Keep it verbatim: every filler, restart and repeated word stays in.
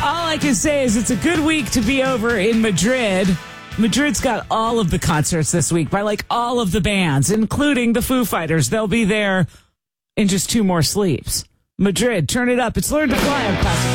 All I can say is it's a good week to be over in Madrid. Madrid's got all of the concerts this week by like all of the bands, including the Foo Fighters. They'll be there in just two more sleeps. Madrid, turn it up. It's Learn to Fly on Classic